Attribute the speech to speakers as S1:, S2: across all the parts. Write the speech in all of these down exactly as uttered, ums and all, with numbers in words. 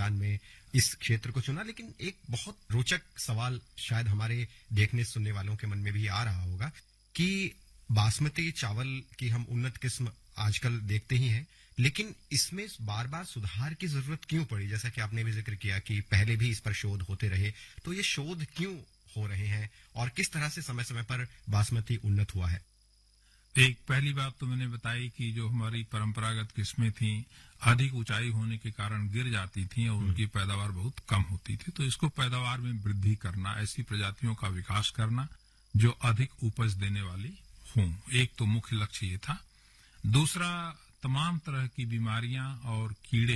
S1: विज्ञान में इस क्षेत्र को चुना। लेकिन एक बहुत रोचक सवाल शायद हमारे देखने सुनने वालों के मन में भी आ रहा होगा कि बासमती चावल की हम उन्नत किस्म आजकल देखते ही हैं, लेकिन इसमें बार-बार सुधार की जरूरत क्यों पड़ी? जैसा कि आपने भी जिक्र किया कि पहले भी इस पर शोध होते रहे, तो ये शोध क्यों हो रहे हैं और किस तरह से समय-समय पर बासमती उन्नत हुआ है?
S2: एक पहली बात तो मैंने बताई कि जो हमारी परंपरागत किस्में थी अधिक ऊंचाई होने के कारण गिर जाती थी और उनकी पैदावार बहुत कम होती थी। तो इसको पैदावार में वृद्धि करना, ऐसी प्रजातियों का विकास करना जो अधिक उपज देने वाली हों, एक तो मुख्य लक्ष्य ये था। दूसरा, तमाम तरह की बीमारियां और कीड़े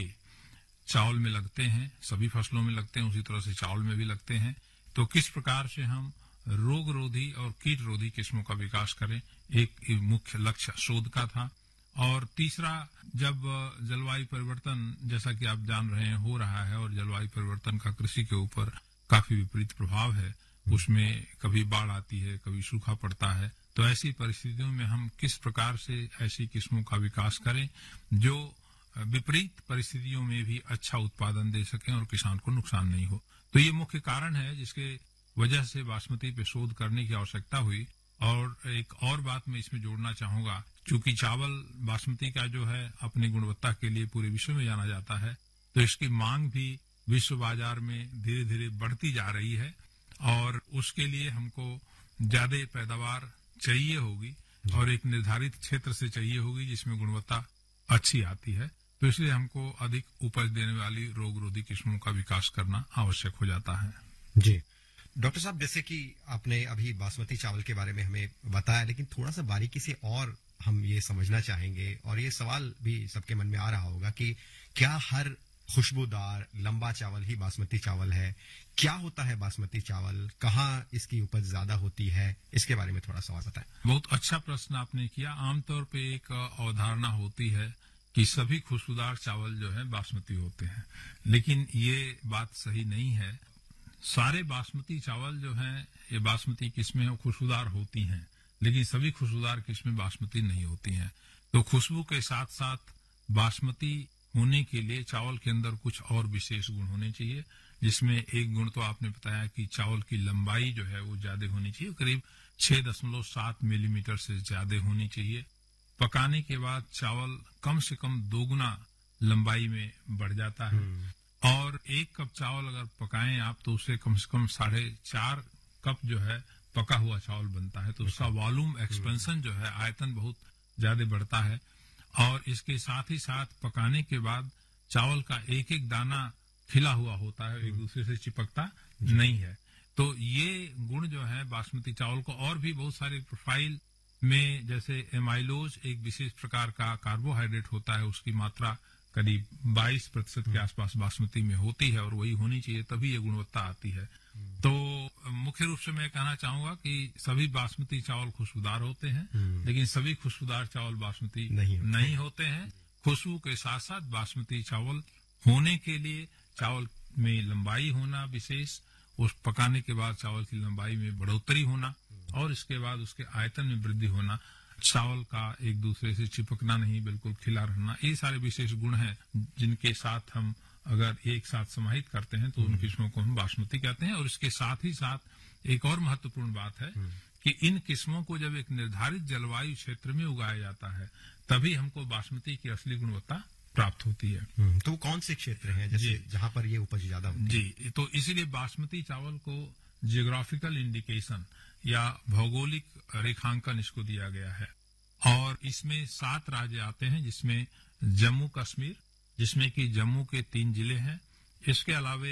S2: चावल में लगते हैं, सभी फसलों में लगते हैं, उसी तरह से चावल में भी लगते हैं। तो किस प्रकार से हम रोग रोधी और कीट रोधी किस्मों का विकास करें, एक मुख्य लक्ष्य शोध का था। और तीसरा, जब जलवायु परिवर्तन, जैसा कि आप जान रहे हैं, हो रहा है और जलवायु परिवर्तन का कृषि के ऊपर काफी विपरीत प्रभाव है, उसमें कभी बाढ़ आती है, कभी सूखा पड़ता है, तो ऐसी परिस्थितियों में हम किस प्रकार से ऐसी किस्मों का विकास करें जो विपरीत परिस्थितियों में भी अच्छा उत्पादन दे सकें और किसान को नुकसान नहीं हो। तो ये मुख्य कारण है जिसके वजह से बासमती पे शोध करने की आवश्यकता हुई। और एक और बात मैं इसमें जोड़ना चाहूंगा, चूंकि चावल बासमती का जो है अपनी गुणवत्ता के लिए पूरे विश्व में जाना जाता है, तो इसकी मांग भी विश्व बाजार में धीरे धीरे बढ़ती जा रही है और उसके लिए हमको ज्यादा पैदावार चाहिए होगी और एक निर्धारित क्षेत्र से चाहिए होगी जिसमें गुणवत्ता अच्छी आती है। तो इसलिए हमको अधिक उपज देने वाली रोग रोधी किस्मों का विकास करना आवश्यक हो जाता है।
S1: जी डॉक्टर साहब, जैसे कि आपने अभी बासमती चावल के बारे में हमें बताया, लेकिन थोड़ा सा बारीकी से और हम ये समझना चाहेंगे और ये सवाल भी सबके मन में आ रहा होगा कि क्या हर खुशबूदार लंबा चावल ही बासमती चावल है? क्या होता है बासमती चावल? कहाँ इसकी उपज ज्यादा होती है? इसके बारे में थोड़ा सा बताएं।
S2: बहुत अच्छा प्रश्न आपने किया। आमतौर पे एक अवधारणा होती है कि सभी खुशबूदार चावल जो है बासमती होते हैं, लेकिन ये बात सही नहीं है। सारे बासमती चावल जो हैं, ये बासमती किस्में खुशबूदार होती हैं, लेकिन सभी खुशबूदार किस्में बासमती नहीं होती हैं। तो खुशबू के साथ साथ बासमती होने के लिए चावल के अंदर कुछ और विशेष गुण होने चाहिए, जिसमें एक गुण तो आपने बताया कि चावल की लंबाई जो है वो ज्यादा होनी चाहिए, करीब छह दशमलव सात मिलीमीटर से ज्यादा होनी चाहिए। पकाने के बाद चावल कम से कम दोगुना लंबाई में बढ़ जाता है और एक कप चावल अगर पकाएं आप तो उससे कम से कम साढ़े चार कप जो है पका हुआ चावल बनता है। तो उसका वॉल्यूम एक्सपेंशन जो है, आयतन बहुत ज्यादा बढ़ता है और इसके साथ ही साथ पकाने के बाद चावल का एक एक दाना खिला हुआ होता है, एक दूसरे से चिपकता नहीं है। तो ये गुण जो है बासमती चावल को, और भी बहुत सारे प्रोफाइल में, जैसे एमाइलोज एक विशेष प्रकार का कार्बोहाइड्रेट होता है, उसकी मात्रा करीब बाईस प्रतिशत के आसपास बासमती में होती है और वही होनी चाहिए, तभी ये गुणवत्ता आती है। तो मुख्य रूप से मैं कहना चाहूंगा कि सभी बासमती चावल खुशबूदार होते हैं, लेकिन सभी खुशबूदार चावल बासमती नहीं, नहीं होते हैं। खुशबू के साथ साथ बासमती चावल होने के लिए चावल में लंबाई होना विशेष, उस पकाने के बाद चावल की लंबाई में बढ़ोतरी होना और इसके बाद उसके आयतन में वृद्धि होना, चावल का एक दूसरे से चिपकना नहीं, बिल्कुल खिला रहना, ये सारे विशेष गुण हैं जिनके साथ हम अगर एक साथ समाहित करते हैं तो उन किस्मों को हम बासमती कहते हैं। और इसके साथ ही साथ एक और महत्वपूर्ण बात है कि इन किस्मों को जब एक निर्धारित जलवायु क्षेत्र में उगाया जाता है तभी हमको बासमती की असली गुणवत्ता प्राप्त होती है।
S1: तो कौन से क्षेत्र हैं जैसे जहां पर ये उपज ज्यादा होती है?
S2: जी, तो इसीलिए बासमती चावल को जियोग्राफिकल इंडिकेशन या भौगोलिक रेखांकन इसको दिया गया है और इसमें सात राज्य आते हैं, जिसमें जम्मू कश्मीर, जिसमें कि जम्मू के तीन जिले हैं, इसके अलावे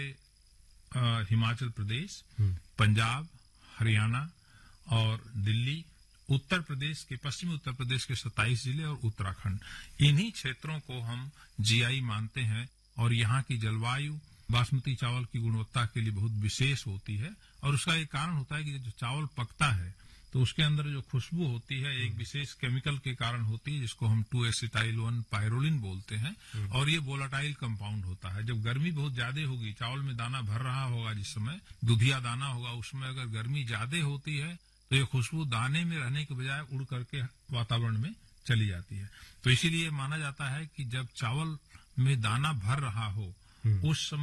S2: हिमाचल प्रदेश, पंजाब, हरियाणा और दिल्ली, उत्तर प्रदेश के, पश्चिमी उत्तर प्रदेश के सत्ताईस जिले और उत्तराखंड, इन्हीं क्षेत्रों को हम जीआई मानते हैं। और यहाँ की जलवायु बासमती चावल की गुणवत्ता के लिए बहुत विशेष होती है और उसका एक कारण होता है कि जो चावल पकता है तो उसके अंदर जो खुशबू होती है एक विशेष केमिकल के कारण होती है, जिसको हम टू एसिटाइल वन पायरोलिन बोलते हैं और ये वोलाटाइल कंपाउंड होता है। जब गर्मी बहुत ज्यादा होगी, चावल में दाना भर रहा होगा, जिस समय दुधिया दाना होगा, उसमें अगर गर्मी ज्यादा होती है तो ये खुशबू दाने में रहने के बजाय उड़ करके वातावरण में चली जाती है। तो इसीलिए माना जाता है कि जब चावल में दाना भर रहा हो उस समय